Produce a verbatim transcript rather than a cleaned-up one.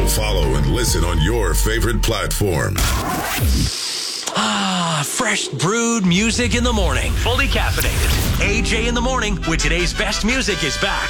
to follow and listen on your favorite platform. Ah, fresh brewed music in the morning. Fully caffeinated. A J in the morning with today's best music is back.